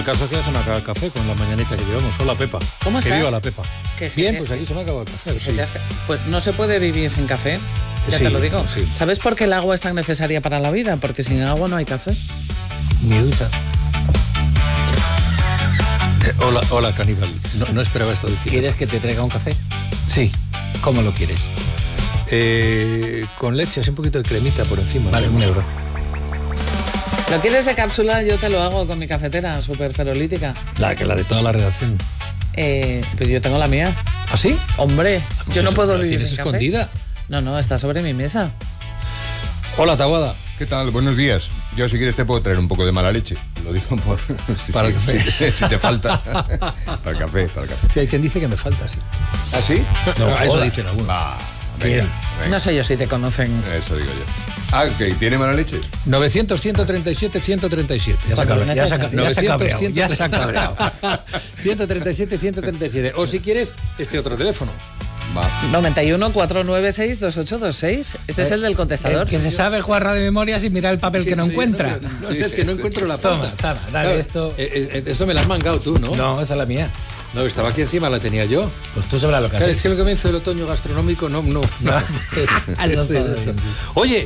En caso que ya se me acaba el café con la mañanita que llevamos. Hola, Pepa. ¿Cómo estás? Que viva la Pepa. Bien, pues aquí se me acaba el café. Sí. Pues no se puede vivir sin café, ya te lo digo. Sí. ¿Sabes por qué el agua es tan necesaria para la vida? Porque sin agua no hay café. Ni duda. Hola, caníbal. No esperaba esto de ti. ¿Quieres que te traiga un café? Sí. ¿Cómo lo quieres? Con leche, así un poquito de cremita por encima. Vale, ¿no? €1. ¿Lo quieres de cápsula? Yo te lo hago con mi cafetera súper ferolítica. La de toda la redacción. Pues yo tengo la mía. ¿Ah, sí? Hombre, yo no puedo vivir ¿Tienes sin escondida? café. No, está sobre mi mesa. Hola, Taboada. ¿Qué tal? Buenos días. Yo, si quieres, te puedo traer un poco de mala leche. Lo digo por... Para el café. Si te falta. Para el café. Sí, hay quien dice que me falta, sí. ¿Ah, sí? No, eso dicen algunos. Venga. No sé yo si te conocen. Eso digo yo. Ah, ¿que tiene mala leche? 900-137-137. Ya se ha cabreado. 137-137. O si quieres, este otro teléfono. Va. 91-496-2826. Ese es el del contestador. El que se sabe jugar de memoria sin mirar el papel que no encuentra. No, es que no encuentro la Toma, pauta. dale esto. Eso me la has mangado tú, ¿no? No, esa es la mía. No, estaba aquí encima, la tenía yo. Pues tú sabrás lo que Claro, haces. es que lo que me hizo el otoño gastronómico, no. Sí. Oye,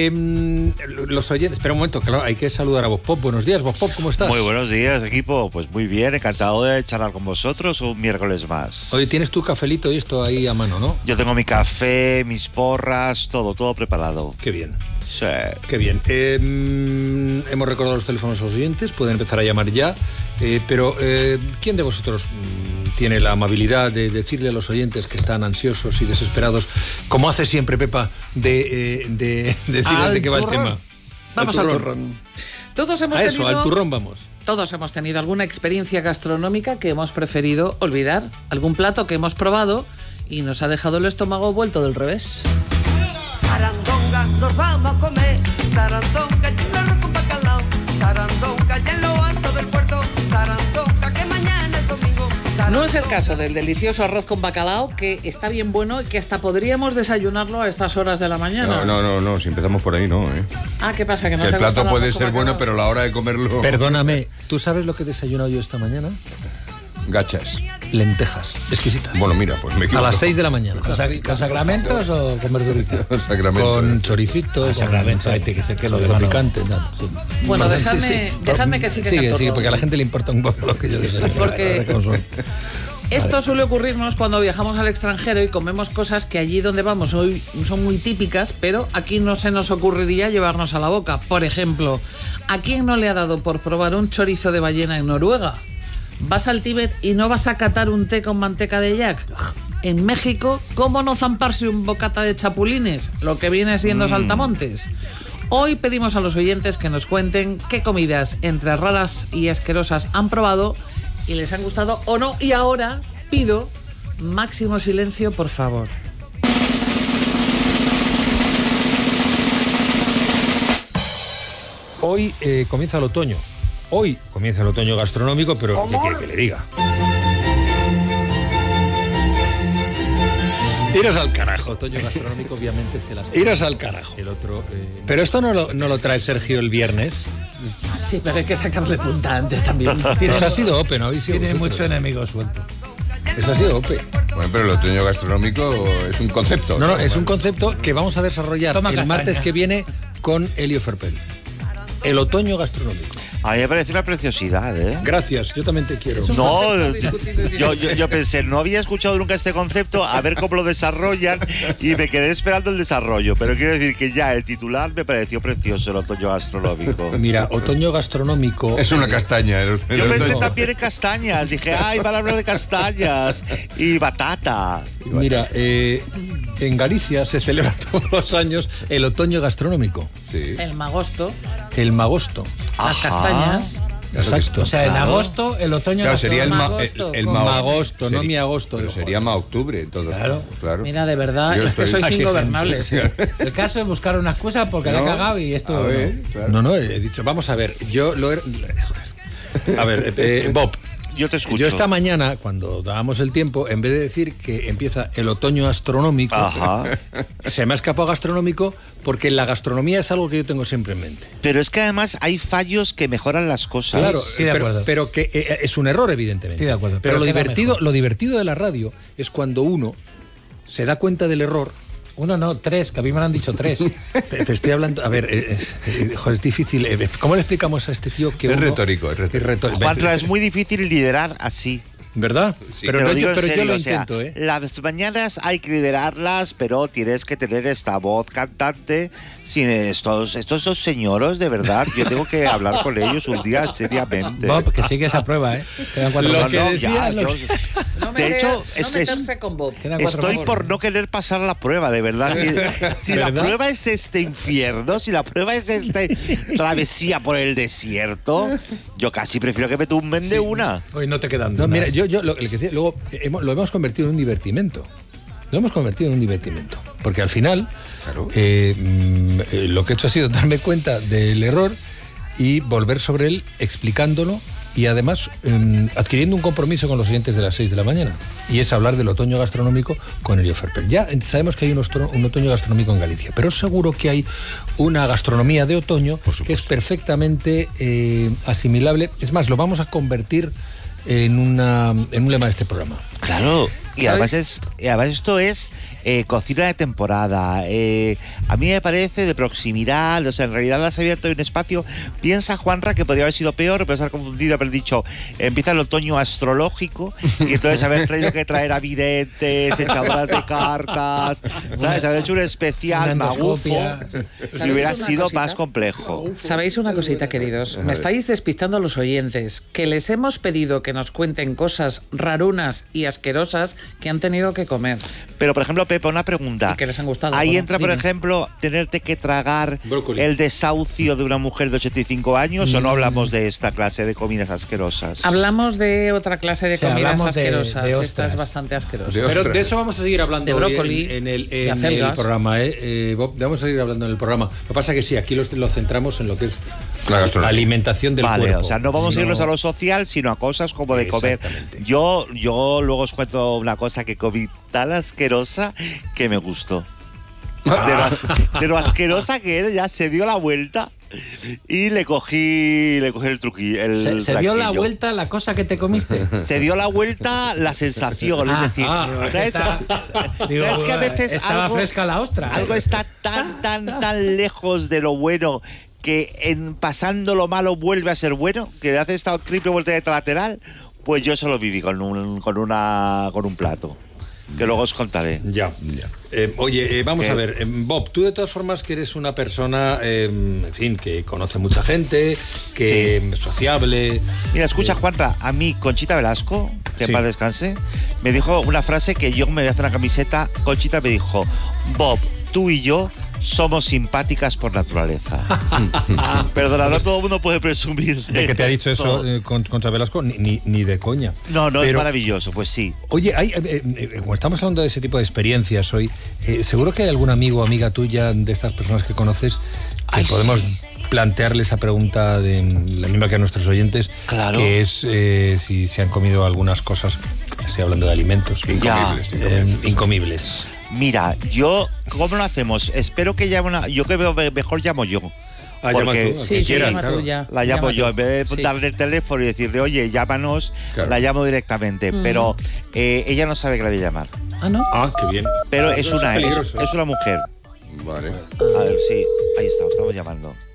los oyentes, espera un momento, claro, hay que saludar a Bob Pop. Buenos días, Bob Pop, ¿cómo estás? Muy buenos días, equipo. Pues muy bien, encantado de charlar con vosotros un miércoles más. Hoy tienes tu cafelito y esto ahí a mano, ¿no? Yo tengo mi café, mis porras, todo preparado. Qué bien. Sí. Qué bien. Hemos recordado los teléfonos a los oyentes, pueden empezar a llamar ya. Pero, ¿quién de vosotros tiene la amabilidad de decirle a los oyentes que están ansiosos y desesperados, como hace siempre Pepa, de decirles de qué va el tema? Vamos al turrón. Todos hemos tenido... al turrón vamos. Todos hemos tenido alguna experiencia gastronómica que hemos preferido olvidar. Algún plato que hemos probado y nos ha dejado el estómago vuelto del revés. Sarandonga, nos vamos a comer. Sarandonga, y un arroz con bacalao. Sarandonga, y en lo alto del puerto. Sarandonga, que mañana es domingo. No es el caso del delicioso arroz con bacalao, que está bien bueno y que hasta podríamos desayunarlo a estas horas de la mañana. No, si empezamos por ahí, no, Ah, ¿qué pasa? Que no Que te el gusta plato puede arroz con ser bueno, bacalao? pero a la hora de comerlo... Perdóname, ¿tú sabes lo que he desayunado yo esta mañana? Gachas. Lentejas, exquisitas. Bueno, mira, pues me A equivoco. las 6 de la mañana. ¿Con sacramentos o con verduritas? Sacramento. Con choricito, Sacramento, hay que ser que lo demás no. picante, tal, sí. Bueno, Sí, dejadme que siga Sigue, Cantorro. porque a la gente le importa un poco lo que yo deseo. Porque esto suele ocurrirnos cuando viajamos al extranjero y comemos cosas que allí donde vamos hoy son muy típicas, pero aquí no se nos ocurriría llevarnos a la boca. Por ejemplo, ¿a quién no le ha dado por probar un chorizo de ballena en Noruega? ¿Vas al Tíbet y no vas a catar un té con manteca de yak? En México, ¿cómo no zamparse un bocata de chapulines? Lo que viene siendo saltamontes. Hoy pedimos a los oyentes que nos cuenten qué comidas entre raras y asquerosas han probado y les han gustado o no. Y ahora pido máximo silencio, por favor. Hoy comienza el otoño. Hoy comienza el otoño gastronómico, pero ¿qué quiere que le diga? Iros al carajo. Otoño gastronómico, obviamente, se las... Iros al carajo. El otro... Pero esto no lo trae Sergio el viernes. Sí, pero hay que sacarle punta antes también. Eso ha sido OPE, ¿no? Tiene mucho enemigo suelto. Eso ha sido OPE. Bueno, pero el otoño gastronómico es un concepto. No, es un concepto que vamos a desarrollar Toma el castaña. martes que viene con Elio Ferpel. El otoño gastronómico. A mí me parece una preciosidad, ¿eh? Gracias, yo también te quiero. Es un No, concepto discutido y yo pensé, no había escuchado nunca este concepto, a ver cómo lo desarrollan y me quedé esperando el desarrollo. Pero quiero decir que ya el titular me pareció precioso, el otoño gastronómico. Mira, otoño gastronómico. Es una castaña. Yo pensé también en castañas, dije, ay, van a hablar de castañas y batata. Mira, en Galicia se celebra todos los años el otoño gastronómico. Sí. el magosto, El magosto. las castañas. Exacto. O sea, en agosto, el otoño Claro, sería el Magosto, el como- Magosto, no mi agosto. Pero sería octubre, entonces. Claro. Mira, de verdad, Yo es que estoy- sois Aquí, ingobernables. El caso es buscar una excusa porque la he cagado y esto... A ver, no. claro. No, he dicho, vamos a ver, yo lo he... Joder. A ver, Bob, Yo te escucho. Yo esta mañana, cuando dábamos el tiempo, en vez de decir que empieza el otoño astronómico, Ajá. se me ha escapado gastronómico porque la gastronomía es algo que yo tengo siempre en mente. Pero es que además hay fallos que mejoran las cosas. Claro, estoy de acuerdo. pero que es un error, evidentemente. Estoy de acuerdo, Pero pero queda mejor. lo divertido de la radio es cuando uno se da cuenta del error. 1 no, 3, que a mí me lo han dicho 3. Pero estoy hablando, a ver, es difícil. ¿Cómo le explicamos a este tío que Es uno- retórico, es retórico. Juanra, es muy difícil liderar así. ¿Verdad? Sí. Pero, Te lo no, digo en pero yo serio, lo o sea, intento, ¿eh? Las mañanas hay que liderarlas, pero tienes que tener esta voz cantante. Sin estos dos señoros, de verdad, yo tengo que hablar con ellos un día seriamente. Bob, que sigue esa prueba, ¿eh? Quedan 4 Lo No, minutos. que no, decía, ya, lo yo- No, de hecho, no meterse con Bob. Quedan 4 estoy minutos. por no querer pasar la prueba, de verdad. Si la ¿Verdad? prueba es este infierno, si la prueba es esta travesía por el desierto, yo casi prefiero que me tumben de una. Hoy no te quedan No, dudas. mira, el que decía, luego lo hemos convertido en un divertimento. Lo hemos convertido en un divertimento. Porque al final, Claro. lo que he hecho ha sido darme cuenta del error y volver sobre él explicándolo y además adquiriendo un compromiso con los oyentes de las 6 de la mañana. Y es hablar del otoño gastronómico con Elio Ferper. Ya sabemos que hay un otoño gastronómico en Galicia, pero seguro que hay una gastronomía de otoño que es perfectamente asimilable. Es más, lo vamos a convertir en un lema de este programa. Claro, y ¿Sabes? además esto es cocina de temporada. A mí me parece de proximidad, o sea, en realidad has abierto un espacio. Piensa, Juanra, que podría haber sido peor, pero se ha confundido, haber dicho, empieza el otoño astrológico, y entonces haber tenido que traer a videntes, echadoras de cartas, ¿sabes? Haber hecho un especial Una magufo, endoscopia. y ¿Sabéis hubiera una sido cosita? más complejo. ¿Sabéis una cosita, queridos? Me estáis despistando a los oyentes, que les hemos pedido que nos cuenten cosas rarunas y asquerosas que han tenido que comer. Pero, por ejemplo, Pepe, una pregunta. Y que les han gustado, Ahí bueno, entra, por dime. ejemplo, tenerte que tragar Brócoli. el desahucio de una mujer de 85 años, o no hablamos de esta clase de comidas asquerosas. Hablamos de otra clase de Sí, comidas hablamos de asquerosas. Esta ostras. es bastante asquerosa. De Pero ostras. de eso vamos a seguir hablando De hoy brócoli, en el de acelgas. programa, Bob, vamos a seguir hablando en el programa. Lo que pasa es que sí, aquí lo centramos en lo que es La gastronomía. alimentación del Vale, cuerpo. o sea, no vamos a irnos sino- a lo social, sino a cosas como de comer. Exactamente. Yo luego os cuento una cosa que comí tan asquerosa que me gustó. De lo asquerosa que era, ya se dio la vuelta y le cogí el truquillo. ¿Se dio la vuelta la cosa que te comiste? Se dio la vuelta la sensación, es decir, ¿sabes? Digo, ¿Sabes que a veces estaba algo, fresca la ostra. algo está tan lejos de lo bueno que en pasando lo malo vuelve a ser bueno, que hace esta triple voltereta lateral? Pues yo eso lo viví con un plato, que luego os contaré. Ya. Oye, vamos ¿Qué? a ver, Bob, tú de todas formas que eres una persona, en fin, que conoce mucha gente, que es sociable. Mira, escucha, Juanra, a mí Conchita Velasco, que en Sí. paz descanse, me dijo una frase que yo me voy a hacer una camiseta. Conchita me dijo, Bob, tú y yo somos simpáticas por naturaleza. Perdona, no todo el mundo puede presumir ¿De que te ha dicho esto. eso Concha Velasco? Ni de coña. No, es Pero, maravilloso, pues sí. Oye, como estamos hablando de ese tipo de experiencias hoy, seguro que hay algún amigo o amiga tuya de estas personas que conoces que Ay, podemos sí. plantearle esa pregunta de la misma que a nuestros oyentes, Claro. que es si se han comido algunas cosas, estoy hablando de alimentos, Incomibles, incomibles. Mira, ¿cómo lo hacemos? Espero que llame una... Yo que veo mejor llamo yo. Ah, llama Porque tú, Sí, sí, quieras, llama claro. tú ya. la llamo Llama yo. tú. En vez de Sí. darle el teléfono y decirle, oye, llámanos, Claro. la llamo directamente. Pero ella no sabe que la voy a llamar. Ah, ¿no? Ah, qué bien. Pero Eso es peligroso. es una mujer. Vale. A ver, sí. Ahí estamos llamando.